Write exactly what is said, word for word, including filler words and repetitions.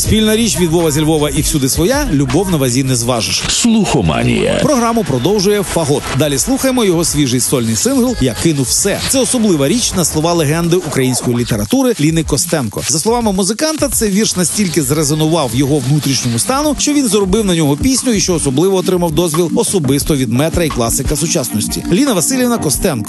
Спільна річ від Вова зі Львова і всюди своя, любов на вазі не зважиш. Слухоманія. Програму продовжує Фагот. Далі слухаємо його свіжий сольний сингл «Я кинув все». Це особлива річ на слова легенди української літератури Ліни Костенко. За словами музиканта, цей вірш настільки зрезонував його внутрішньому стану, що він заробив на нього пісню і що особливо отримав дозвіл особисто від метра і класика сучасності. Ліна Василівна Костенко.